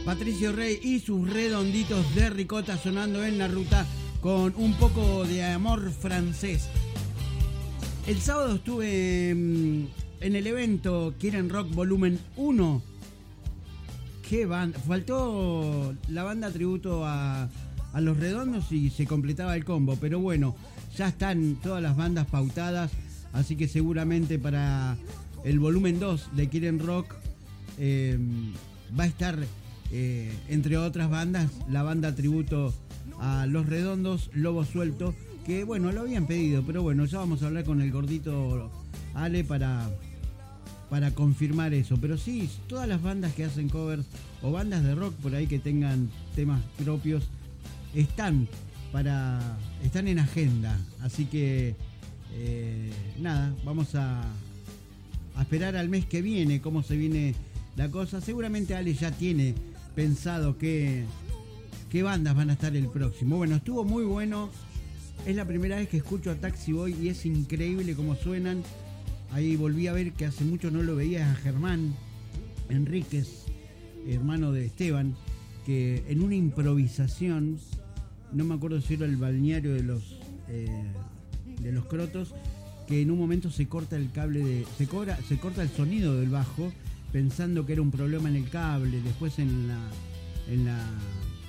Patricio Rey y sus redonditos de ricota sonando en la ruta con un poco de amor francés. El sábado estuve en el evento Quieren Rock Volumen 1. ¿Qué banda? Faltó la banda tributo a Los Redondos y se completaba el combo. Pero bueno, ya están todas las bandas pautadas. Así que seguramente para el volumen 2 de Quieren Rock va a estar, entre otras bandas, la banda tributo a Los Redondos, Lobo Suelto. Que bueno, lo habían pedido, pero bueno, ya vamos a hablar con el gordito Ale para confirmar eso. Pero sí, todas las bandas que hacen covers o bandas de rock por ahí que tengan temas propios están en agenda. Así que nada, vamos a esperar al mes que viene cómo se viene la cosa. Seguramente Ale ya tiene pensado qué bandas van a estar el próximo. Bueno, estuvo muy bueno. Es la primera vez que escucho a Taxi Boy y es increíble cómo suenan. Ahí volví a ver que hace mucho no lo veía, a Germán Enríquez, hermano de Esteban, que en una improvisación, no me acuerdo si era el balneario de los Crotos, que en un momento se corta el cable se corta el sonido del bajo, pensando que era un problema en el cable. Después en la